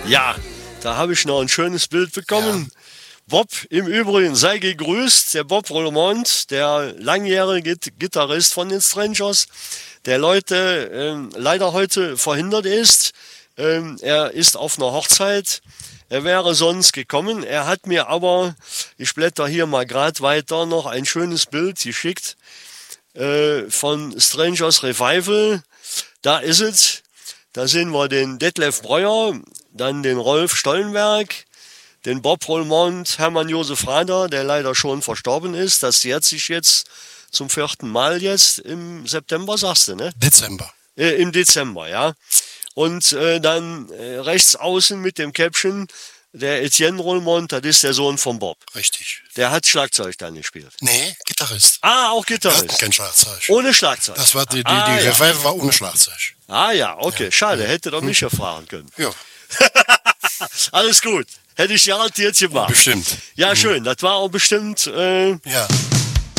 Ja, da habe ich noch ein schönes Bild bekommen. Ja. Bob, im Übrigen, sei gegrüßt, der Bob Rollemont, der langjährige Gitarrist von den Strangers, der leider heute verhindert ist. Er ist auf einer Hochzeit. Er wäre sonst gekommen. Er hat mir aber, ich blätter hier mal gerade weiter, noch ein schönes Bild geschickt von Strangers Revival. Da ist es. Da sehen wir den Detlef Breuer, dann den Rolf Stollenberg, den Bob Rollemont, Hermann Josef Rader, der leider schon verstorben ist. Das jährt sich jetzt zum 4. Mal jetzt im September, sagst du, ne? Dezember. Im Dezember, ja. Und dann rechts außen mit dem Caption, der Etienne Rollemont, das ist der Sohn von Bob. Richtig. Der hat Schlagzeug dann gespielt. Nee, Gitarrist. Ah, auch Gitarrist. Wir hatten kein Schlagzeug. Ohne Schlagzeug. Das war die Revival war ohne Schlagzeug. Ah ja, okay, ja. Schade, hätte doch mich erfahren können. Ja. Alles gut, hätte ich garantiert gemacht. Bestimmt. Ja, schön, das war auch bestimmt ja.